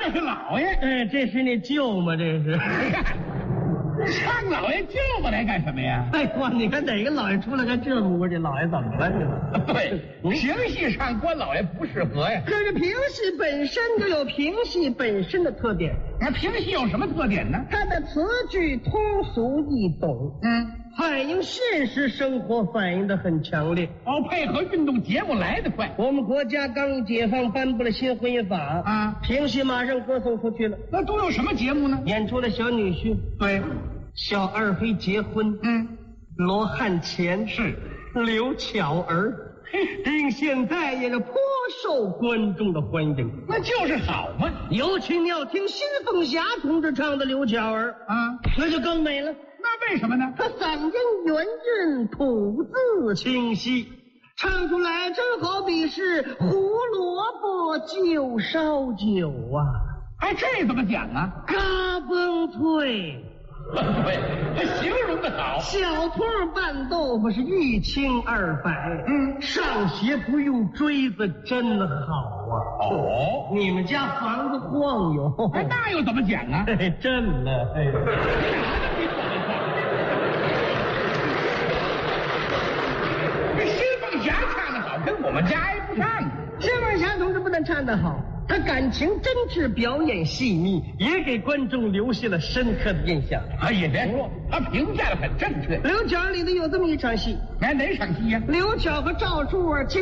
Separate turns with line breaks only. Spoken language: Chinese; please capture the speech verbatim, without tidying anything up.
这是老爷。
哎，这是你舅吗？这是。
唱老爷舅母来干什么呀？
哎哇，你看哪个老爷出来个这模这老爷怎么了？
对，评戏上关老爷不适合呀。
可是评戏本身就有评戏本身的特点。
那评戏有什么特点呢？
它的词句通俗易懂，
嗯，
反映现实生活，反映的很强烈。
哦，配合运动节目来得快。
我们国家刚一解放，颁布了新婚姻法
啊，
评戏马上歌颂出去了。
那都有什么节目呢？
演出了小女婿，
对，
小二妃结婚，
嗯，
罗汉钱
是
刘巧儿，并现在也是颇受观众的欢迎。
那就是好嘛。
尤其你要听新凤霞同志唱的刘巧儿
啊，
那就更美了。
那为什么呢？
他嗓音圆润，吐字清晰，唱出来真好比是胡萝卜就烧酒啊！
哎，这怎么讲啊？
嘎嘣脆。
对，他形容的好。
小兔拌豆腐是一清二白，
嗯，
上学不用锥子，真好啊！
哦，
你们家房子晃悠，
哎，那又怎么讲啊？
嘿嘿，真的，哎，
这新凤霞唱的好，跟我们家挨不上。
新凤霞同志不但唱得好，他感情真挚，表演细腻，也给观众留下了深刻的印象。
啊，也别说，他评价的很正确。
刘巧里头有这么一场戏，
哎，哪场戏呀？
刘巧和赵柱儿经